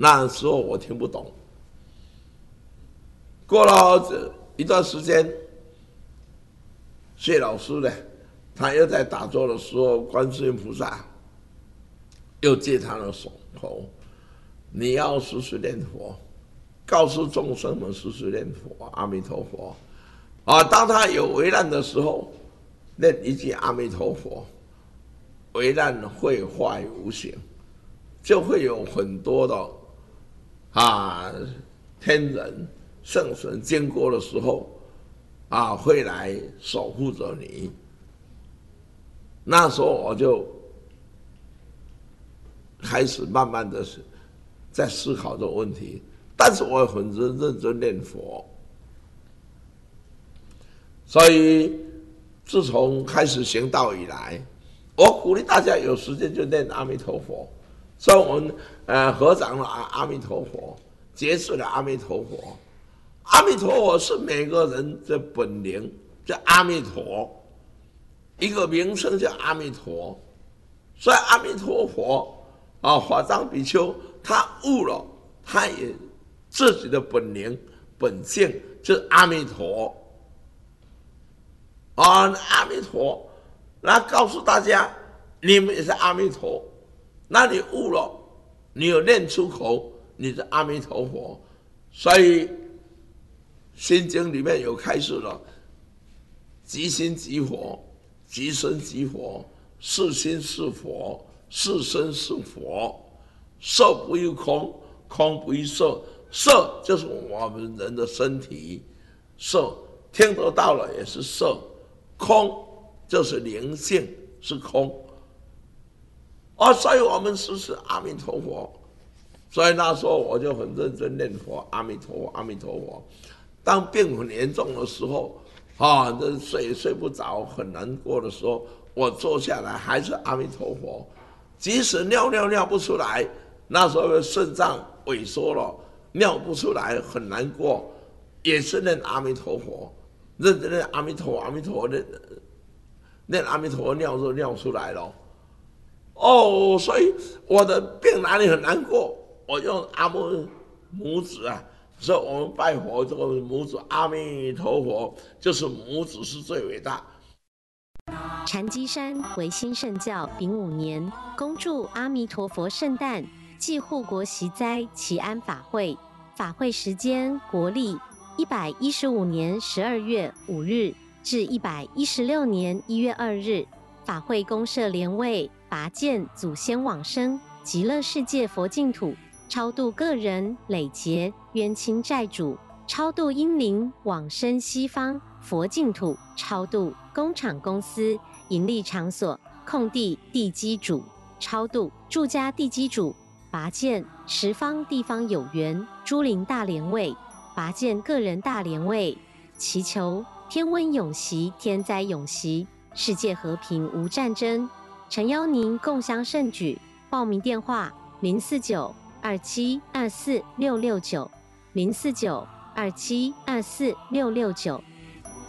那时候我听不懂。过了一段时间，谢老师呢，他又在打坐的时候，观世音菩萨又借他的手头，你要时时念佛，告诉众生们时时念佛，阿弥陀佛。当他有危难的时候，念一句阿弥陀佛，危难会化无形，就会有很多的天人圣神经过的时候会来守护着你。那时候我就开始慢慢的在思考这个问题，但是我很认真念佛。所以自从开始行道以来，我鼓励大家有时间就念阿弥陀佛。所以我们合掌了阿弥陀佛，结识了阿弥陀佛。阿弥陀佛是每个人的本灵，叫阿弥陀，一个名称叫阿弥陀。所以阿弥陀佛法藏比丘他悟了，他也自己的本灵本性就是阿弥陀。阿弥陀，那告诉大家，你们也是阿弥陀。那你悟了，你有念出口，你是阿弥陀佛。所以心经里面有开示了，即心即佛，即身即佛，是心是佛，是身是佛。色不异空，空不异色，色就是我们人的身体，色听得到了也是色，空就是灵性，是空。所以我们是阿弥陀佛。所以那时候我就很认真念佛，阿弥陀佛，阿弥陀佛。当病很严重的时候，睡不着，很难过的时候，我坐下来还是阿弥陀佛。即使尿不出来，那时候肾脏萎缩了，尿不出来很难过，也是念阿弥陀佛，认真念阿弥陀佛，阿弥陀佛，念阿弥陀佛，尿就尿出来了。所以我的病哪里很难过，我用阿拇指所以我们拜佛这个拇指阿弥陀佛，就是拇指是最伟大。 禅机山维新圣教丙午年，恭祝阿弥陀佛圣诞暨护国息灾祈安法会。法会时间国历115年12月5日至116年1月2日。法会公设莲位，拔见祖先往生极乐世界佛净土，超度个人累劫冤亲债主，超度阴灵往生西方佛净土，超度工厂公司盈利场所空地地基主，超度住家地基主，拔见十方地方有缘诸灵大莲位，拔见个人大莲位，祈求天温永息，天灾永息，世界和平无战争。诚邀您共襄盛举。报名电话：049-2724-669，049-2724-669。